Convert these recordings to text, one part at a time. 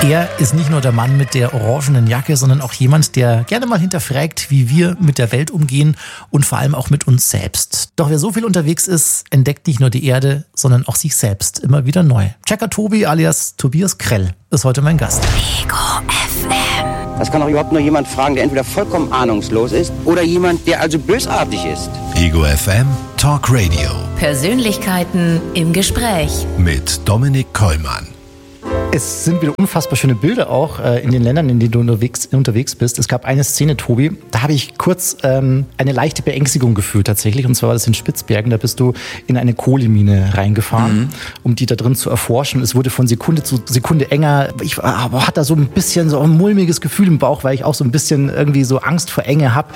Er ist nicht nur der Mann mit der orangenen Jacke, sondern auch jemand, der gerne mal hinterfragt, wie wir mit der Welt umgehen und vor allem auch mit uns selbst. Doch wer so viel unterwegs ist, entdeckt nicht nur die Erde, sondern auch sich selbst immer wieder neu. Checker Tobi alias Tobias Krell ist heute mein Gast. Ego FM. Das kann auch überhaupt nur jemand fragen, der entweder vollkommen ahnungslos ist oder jemand, der also bösartig ist. Ego FM Talk Radio. Persönlichkeiten im Gespräch. Mit Dominik Kollmann. Es sind wieder unfassbar schöne Bilder auch in den Ländern, in denen du unterwegs bist. Es gab eine Szene, Tobi, da habe ich kurz eine leichte Beängstigung gefühlt tatsächlich. Und zwar war das in Spitzbergen, da bist du in eine Kohlemine reingefahren, um die da drin zu erforschen. Es wurde von Sekunde zu Sekunde enger. Ich hatte da so ein bisschen so ein mulmiges Gefühl im Bauch, weil ich auch so ein bisschen irgendwie so Angst vor Enge habe.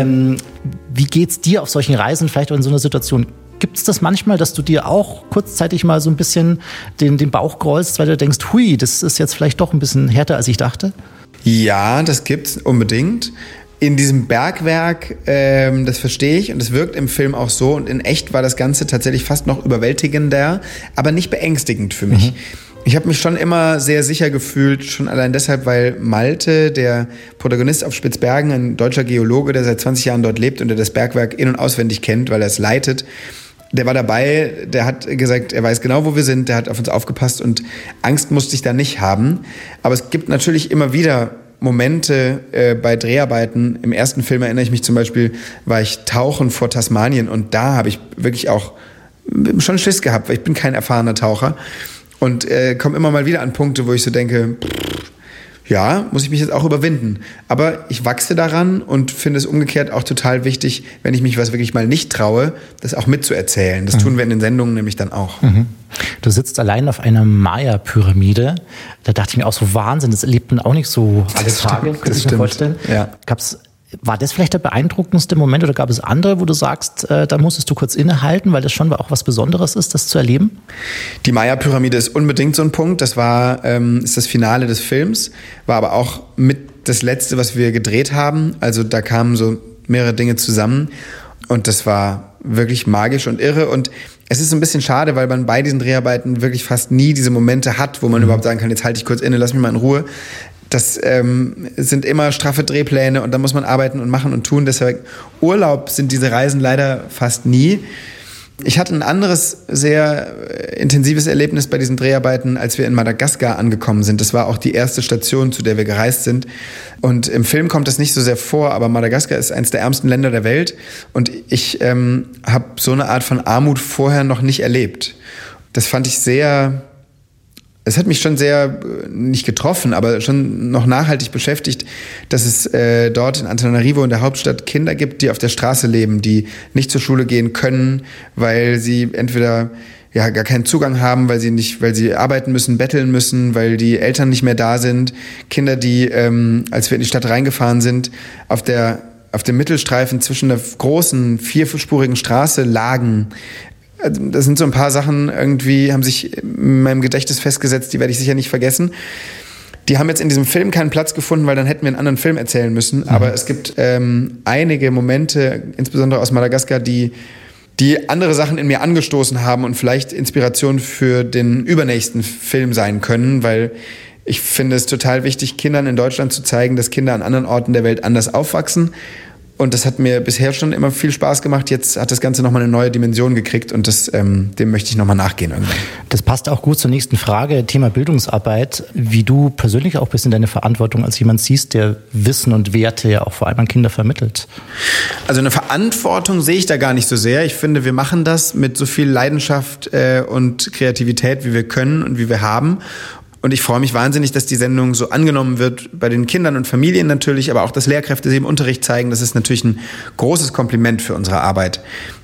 Wie geht's dir auf solchen Reisen, vielleicht auch in so einer Situation? Gibt es das manchmal, dass du dir auch kurzzeitig mal so ein bisschen den Bauch grollst, weil du denkst, hui, das ist jetzt vielleicht doch ein bisschen härter, als ich dachte? Ja, das gibt's unbedingt. In diesem Bergwerk, das verstehe ich und es wirkt im Film auch so und in echt war das Ganze tatsächlich fast noch überwältigender, aber nicht beängstigend für mich. Ich habe mich schon immer sehr sicher gefühlt, schon allein deshalb, weil Malte, der Protagonist auf Spitzbergen, ein deutscher Geologe, der seit 20 Jahren dort lebt und der das Bergwerk in- und auswendig kennt, weil er es leitet, der war dabei, der hat gesagt, er weiß genau, wo wir sind, der hat auf uns aufgepasst und Angst musste ich da nicht haben. Aber es gibt natürlich immer wieder Momente bei Dreharbeiten. Im ersten Film erinnere ich mich zum Beispiel, war ich tauchen vor Tasmanien und da habe ich wirklich auch schon Schiss gehabt, weil ich bin kein erfahrener Taucher und komme immer mal wieder an Punkte, wo ich so denke, ja, muss ich mich jetzt auch überwinden. Aber ich wachse daran und finde es umgekehrt auch total wichtig, wenn ich mich was wirklich mal nicht traue, das auch mitzuerzählen. Das tun wir in den Sendungen nämlich dann auch. Du sitzt allein auf einer Maya-Pyramide. Da dachte ich mir auch so, Wahnsinn, das erlebt man auch nicht so alle Tage, könnte ich mir vorstellen. Ja. War das vielleicht der beeindruckendste Moment oder gab es andere, wo du sagst, da musstest du kurz innehalten, weil das schon auch was Besonderes ist, das zu erleben? Die Maya-Pyramide ist unbedingt so ein Punkt. Das ist das Finale des Films, war aber auch mit das Letzte, was wir gedreht haben. Also da kamen so mehrere Dinge zusammen und das war wirklich magisch und irre und es ist so ein bisschen schade, weil man bei diesen Dreharbeiten wirklich fast nie diese Momente hat, wo man überhaupt sagen kann, jetzt halte ich kurz inne, lass mich mal in Ruhe. Das sind immer straffe Drehpläne und da muss man arbeiten und machen und tun. Deshalb Urlaub sind diese Reisen leider fast nie. Ich hatte ein anderes, sehr intensives Erlebnis bei diesen Dreharbeiten, als wir in Madagaskar angekommen sind. Das war auch die erste Station, zu der wir gereist sind. Und im Film kommt das nicht so sehr vor, aber Madagaskar ist eines der ärmsten Länder der Welt. Und ich habe so eine Art von Armut vorher noch nicht erlebt. Das fand ich es hat mich schon sehr, nicht getroffen, aber schon noch nachhaltig beschäftigt, dass es dort in Antananarivo in der Hauptstadt Kinder gibt, die auf der Straße leben, die nicht zur Schule gehen können, weil sie entweder gar keinen Zugang haben, weil sie arbeiten müssen, betteln müssen, weil die Eltern nicht mehr da sind. Kinder, die, als wir in die Stadt reingefahren sind, auf dem Mittelstreifen zwischen der großen, vierspurigen Straße lagen. Das sind so ein paar Sachen irgendwie, haben sich in meinem Gedächtnis festgesetzt, die werde ich sicher nicht vergessen. Die haben jetzt in diesem Film keinen Platz gefunden, weil dann hätten wir einen anderen Film erzählen müssen. Aber es gibt einige Momente, insbesondere aus Madagaskar, die andere Sachen in mir angestoßen haben und vielleicht Inspiration für den übernächsten Film sein können, weil ich finde es total wichtig, Kindern in Deutschland zu zeigen, dass Kinder an anderen Orten der Welt anders aufwachsen. Und das hat mir bisher schon immer viel Spaß gemacht. Jetzt hat das Ganze nochmal eine neue Dimension gekriegt und dem möchte ich nochmal nachgehen irgendwann. Das passt auch gut zur nächsten Frage, Thema Bildungsarbeit. Wie du persönlich auch ein bisschen deine Verantwortung als jemand siehst, der Wissen und Werte ja auch vor allem an Kinder vermittelt. Also eine Verantwortung sehe ich da gar nicht so sehr. Ich finde, wir machen das mit so viel Leidenschaft und Kreativität, wie wir können und wie wir haben. Und ich freue mich wahnsinnig, dass die Sendung so angenommen wird bei den Kindern und Familien natürlich, aber auch, dass Lehrkräfte sie im Unterricht zeigen. Das ist natürlich ein großes Kompliment für unsere Arbeit.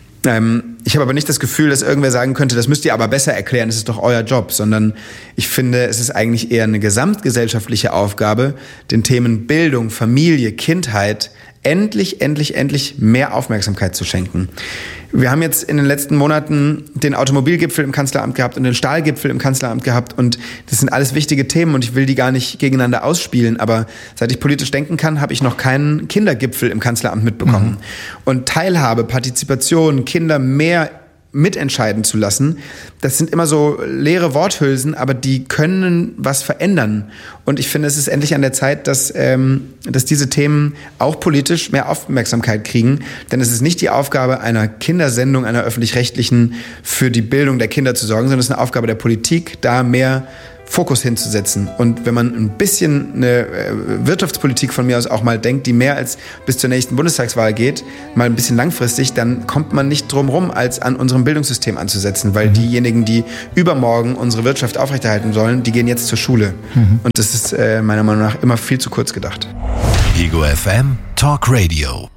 Ich habe aber nicht das Gefühl, dass irgendwer sagen könnte, das müsst ihr aber besser erklären, das ist doch euer Job, sondern ich finde, es ist eigentlich eher eine gesamtgesellschaftliche Aufgabe, den Themen Bildung, Familie, Kindheit endlich mehr Aufmerksamkeit zu schenken. Wir haben jetzt in den letzten Monaten den Automobilgipfel im Kanzleramt gehabt und den Stahlgipfel im Kanzleramt gehabt und das sind alles wichtige Themen und ich will die gar nicht gegeneinander ausspielen, aber seit ich politisch denken kann, habe ich noch keinen Kindergipfel im Kanzleramt mitbekommen. Und Teilhabe, Partizipation, Kinder mehr mitentscheiden zu lassen, das sind immer so leere Worthülsen, aber die können was verändern. Und ich finde, es ist endlich an der Zeit, dass diese Themen auch politisch mehr Aufmerksamkeit kriegen. Denn es ist nicht die Aufgabe einer Kindersendung, einer öffentlich-rechtlichen, für die Bildung der Kinder zu sorgen, sondern es ist eine Aufgabe der Politik, da mehr Fokus hinzusetzen. Und wenn man ein bisschen eine Wirtschaftspolitik von mir aus auch mal denkt, die mehr als bis zur nächsten Bundestagswahl geht, mal ein bisschen langfristig, dann kommt man nicht drum rum, als an unserem Bildungssystem anzusetzen, weil diejenigen, die übermorgen unsere Wirtschaft aufrechterhalten sollen, die gehen jetzt zur Schule. Und das ist meiner Meinung nach immer viel zu kurz gedacht. Ego FM Talk Radio.